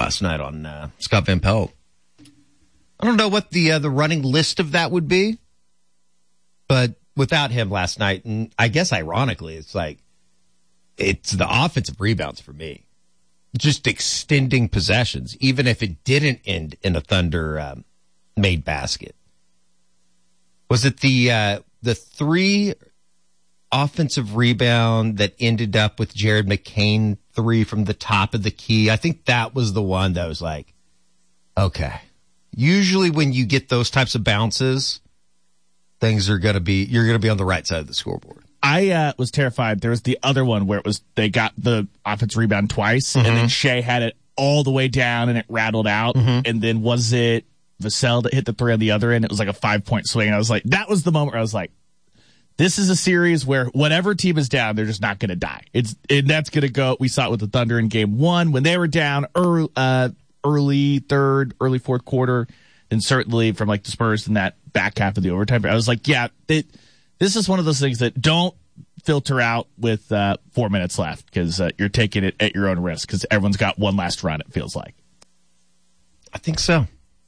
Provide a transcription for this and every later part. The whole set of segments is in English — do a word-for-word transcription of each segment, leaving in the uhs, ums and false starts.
last night on uh, Scott Van Pelt. I don't know what the uh, the running list of that would be, but without him last night, and I guess ironically, it's like it's the offensive rebounds for me. Just extending possessions, even if it didn't end in a Thunder um, made basket. Was it the uh, the three offensive rebound that ended up with Jared McCain three from the top of the key? I think that was the one that was like, okay. Usually when you get those types of bounces, things are going to be, you're going to be on the right side of the scoreboard. I uh, was terrified. There was the other one where it was they got the offensive rebound twice, mm-hmm. and then Shea had it all the way down, and it rattled out. Mm-hmm. And then was it Vassell that hit the three on the other end? It was like a five-point swing. And I was like, that was the moment where I was like, this is a series where whatever team is down, they're just not going to die. It's and that's going to go. We saw it with the Thunder in game one when they were down early, uh, early third, early fourth quarter, and certainly from like the Spurs in that back half of the overtime. I was like, yeah, it, this is one of those things that don't filter out with uh, four minutes left because uh, you're taking it at your own risk because everyone's got one last run, it feels like. I think so.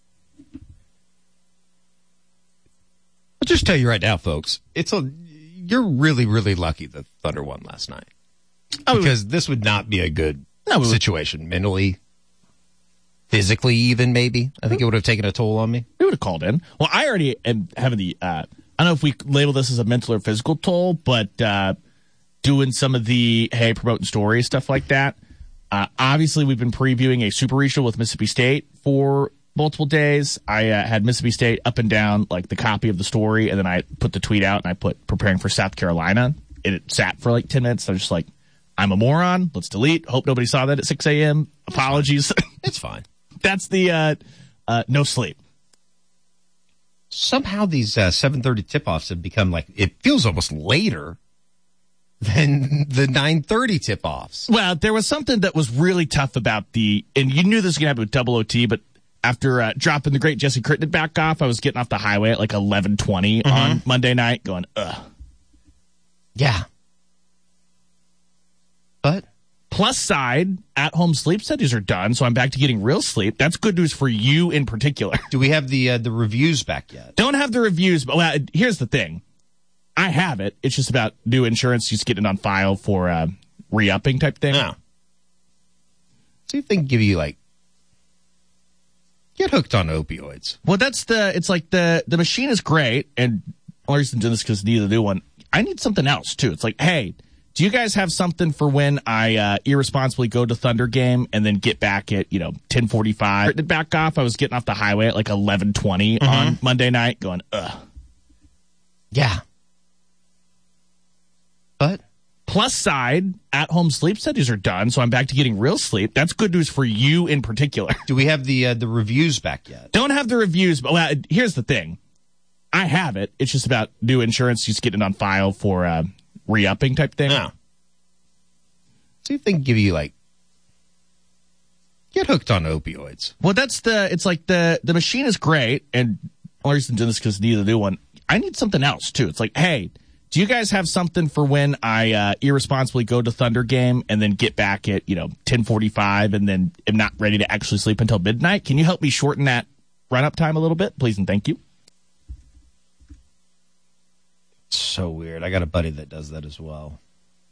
I'll just tell you right now, folks, it's a you're really, really lucky the Thunder won last night. Oh, because this would not be a good no, situation mentally, physically even maybe. I think it would have taken a toll on me. We would have called in. Well, I already am having the uh, – I don't know if we label this as a mental or physical toll, but uh, doing some of the, hey, promoting stories, stuff like that. Uh, obviously, we've been previewing a super regional with Mississippi State for multiple days. I uh, had Mississippi State up and down, like the copy of the story, and then I put the tweet out and I put preparing for South Carolina. It, it sat for like ten minutes. I was just like, I'm a moron. Let's delete. Hope nobody saw that at six a.m. Apologies. It's fine. That's the uh, uh, no sleep. Somehow these uh, seven thirty tip-offs have become like, it feels almost later than the nine thirty tip-offs. Well, there was something that was really tough about the, and you knew this was going to happen with double O T, but after uh, dropping the great Jesse Crittenden back off, I was getting off the highway at like eleven twenty mm-hmm. on Monday night going, ugh. Yeah. But? Plus side, at-home sleep studies are done, so I'm back to getting real sleep. That's good news for you in particular. Do we have the uh, the reviews back yet? Don't have the reviews, but well, here's the thing. I have it. It's just about new insurance, just getting it on file for uh, re-upping type thing. Oh. See if they can give you, like, get hooked on opioids. Well, that's the, it's like the, the machine is great, and the only reason I'm doing this because neither the new one. I need something else, too. It's like, hey, do you guys have something for when I uh, irresponsibly go to Thunder game and then get back at, you know, ten forty-five? Back off, I was getting off the highway at like eleven twenty mm-hmm. on Monday night going, ugh. Yeah. But? Plus side, at-home sleep studies are done, so I'm back to getting real sleep. That's good news for you in particular. Do we have the uh, the reviews back yet? Don't have the reviews, but well, here's the thing. I have it. It's just about new insurance, just getting it on file for uh, re-upping type thing. Oh. See if they can give you, like, get hooked on opioids. Well, that's the, it's like the, the machine is great, and the only reason I'm doing this because neither the new one. I need something else, too. It's like, hey, do you guys have something for when I uh, irresponsibly go to Thunder game and then get back at, you know, ten forty-five and then am not ready to actually sleep until midnight? Can you help me shorten that run-up time a little bit, please and thank you? So weird. I got a buddy that does that as well.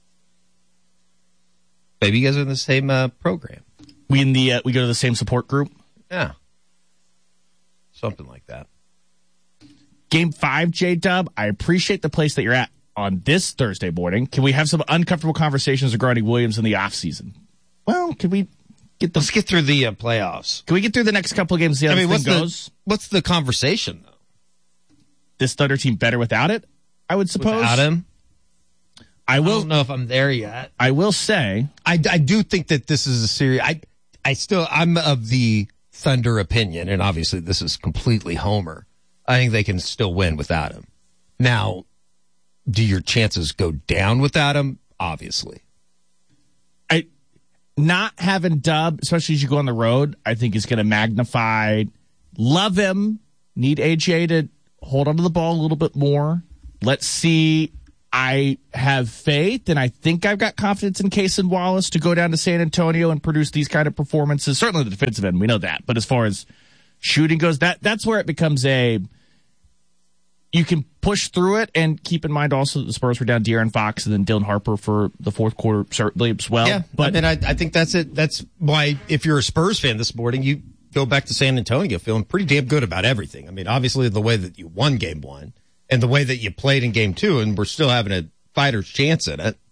Maybe you guys are in the same uh, program. We in the uh, we go to the same support group? Yeah. Something like that. Game five, J-Dub, I appreciate the place that you're at on this Thursday morning. Can we have some uncomfortable conversations regarding Williams in the offseason? Well, can we get the... Let's get through the uh, playoffs. Can we get through the next couple of games the other I mean, what's thing goes? The, what's the conversation, though? This Thunder team better without it, I would suppose. Without him? I will I don't know if I'm there yet. I will say... I, I do think that this is a series... I, I still... I'm of the Thunder opinion, and obviously this is completely Homer. I think they can still win without him. Now, do your chances go down without him? Obviously. I not having Dub, especially as you go on the road, I think is going to magnify. Love him. Need A J to hold onto the ball a little bit more. Let's see. I have faith, and I think I've got confidence in Case and Wallace to go down to San Antonio and produce these kind of performances. Certainly the defensive end, we know that. But as far as shooting goes, that that's where it becomes a, you can push through it, and keep in mind also that the Spurs were down De'Aaron Fox and then Dylan Harper for the fourth quarter certainly as well. Yeah, but I mean, I, I think that's it. That's why if you're a Spurs fan this morning, you go back to San Antonio feeling pretty damn good about everything. I mean, obviously the way that you won game one and the way that you played in game two, and we're still having a fighter's chance at it.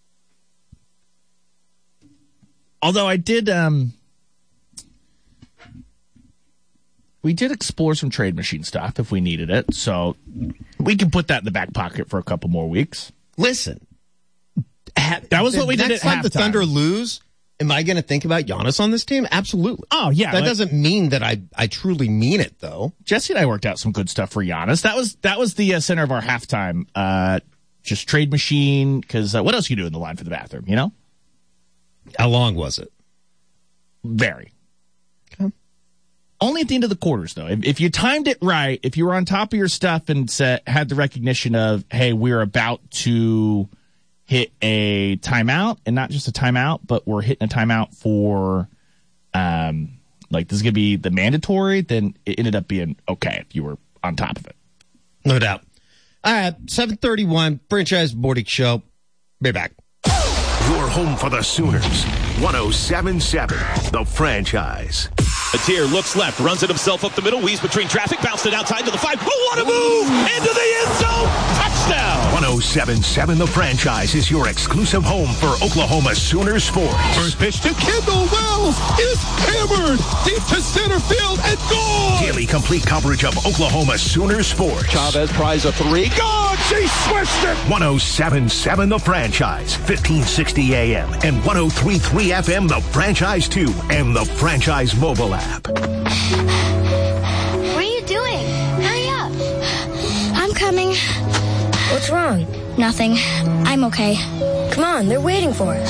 Although I did, um, we did explore some trade machine stuff if we needed it. So we can put that in the back pocket for a couple more weeks. Listen, that was what we did at halftime. Next time the Thunder lose, am I going to think about Giannis on this team? Absolutely. Oh, yeah. That like, doesn't mean that I, I truly mean it, though. Jesse and I worked out some good stuff for Giannis. That was that was the uh, center of our halftime, uh, just trade machine, because uh, what else you do in the line for the bathroom, you know? How long was it? Very. Okay. Only at the end of the quarters, though. If, if you timed it right, if you were on top of your stuff and said, had the recognition of, hey, we're about to hit a timeout, and not just a timeout, but we're hitting a timeout for, um, like, this is going to be the mandatory, then it ended up being okay if you were on top of it. No doubt. All right, seven thirty-one, Franchise Morning Show. Be back. You're home for the Sooners. one oh seven point seven, The Franchise. Atier looks left, runs it himself up the middle, weaves between traffic, bounced it outside to the five. Oh, what a move! Into the end zone! Touchdown! one oh seven point seven The Franchise is your exclusive home for Oklahoma Sooners sports. First pitch to Kendall Wells is hammered deep to center field and gone! Daily complete coverage of Oklahoma Sooners sports. Chavez tries a three. God, she switched it! one oh seven point seven The Franchise, fifteen sixty A M and one oh three point three F M The Franchise two and the Franchise mobile app. What are you doing? Hurry up. I'm coming. What's wrong? Nothing. I'm okay. Come on, they're waiting for us.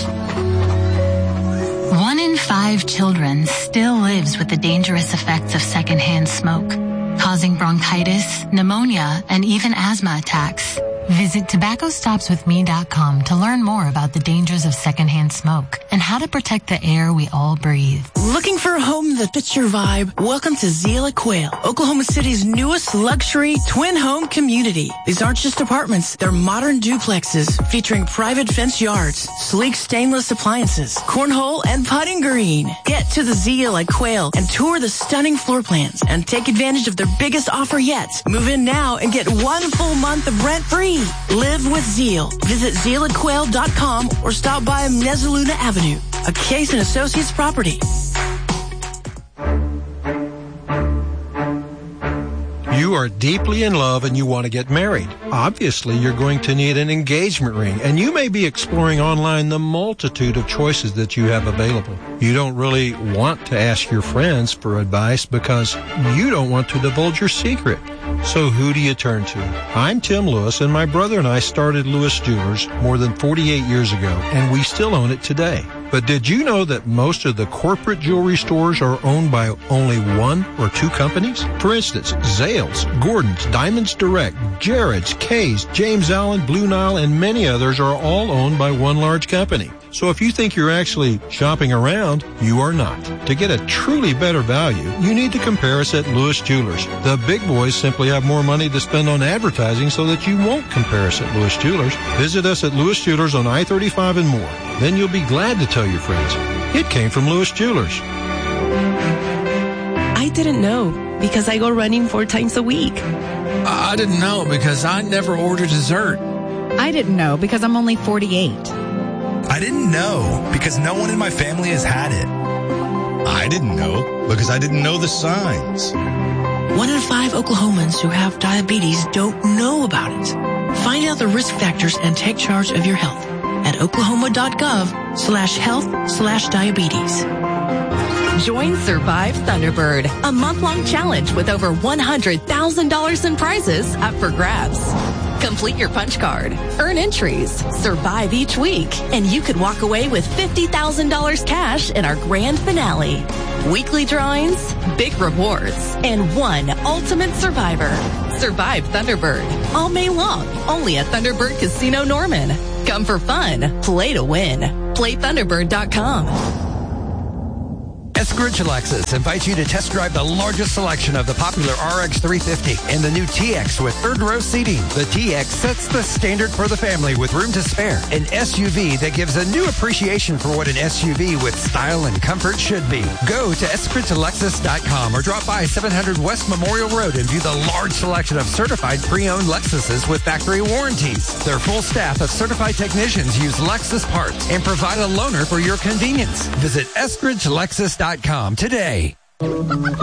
One in five children still lives with the dangerous effects of secondhand smoke, causing bronchitis, pneumonia, and even asthma attacks. Visit tobacco stops with me dot com to learn more about the dangers of secondhand smoke and how to protect the air we all breathe. Looking for a home that fits your vibe? Welcome to Zila Quail, Oklahoma City's newest luxury twin home community. These aren't just apartments, they're modern duplexes featuring private fenced yards, sleek stainless appliances, cornhole, and putting green. Get to the Zila Quail and tour the stunning floor plans and take advantage of their biggest offer yet. Move in now and get one full month of rent free. Live with Zeal. Visit zeal quail dot com or stop by Mezzaluna Avenue, a Case and Associates property. You are deeply in love and you want to get married. Obviously, you're going to need an engagement ring, and you may be exploring online the multitude of choices that you have available. You don't really want to ask your friends for advice because you don't want to divulge your secret. So who do you turn to? I'm Tim Lewis, and my brother and I started Lewis Jewelers more than forty-eight years ago, and we still own it today. But did you know that most of the corporate jewelry stores are owned by only one or two companies? For instance, Zales, Gordon's, Diamonds Direct, Jared's, Kay's, James Allen, Blue Nile, and many others are all owned by one large company. So if you think you're actually shopping around, you are not. To get a truly better value, you need to compare us at Lewis Jewelers. The big boys simply have more money to spend on advertising so that you won't compare us at Lewis Jewelers. Visit us at Lewis Jewelers on I thirty-five and more. Then you'll be glad to tell your friends. It came from Lewis Jewelers. I didn't know because I go running four times a week. I didn't know because I never order dessert. I didn't know because I'm only forty-eight. I didn't know because no one in my family has had it. I didn't know because I didn't know the signs. One in five Oklahomans who have diabetes don't know about it. Find out the risk factors and take charge of your health at oklahoma.gov slash health slash diabetes. Join Survive Thunderbird, a month-long challenge with over one hundred thousand dollars in prizes up for grabs. Complete your punch card, earn entries, survive each week, and you could walk away with fifty thousand dollars cash in our grand finale. Weekly drawings, big rewards, and one ultimate survivor. Survive Thunderbird all May long, only at Thunderbird Casino Norman. Come for fun, play to win. play thunderbird dot com. Eskridge Lexus invites you to test drive the largest selection of the popular R X three fifty and the new T X with third row seating. The T X sets the standard for the family with room to spare. An S U V that gives a new appreciation for what an S U V with style and comfort should be. Go to eskridge lexus dot com or drop by seven hundred West Memorial Road and view the large selection of certified pre-owned Lexuses with factory warranties. Their full staff of certified technicians use Lexus parts and provide a loaner for your convenience. Visit eskridge lexus dot com today.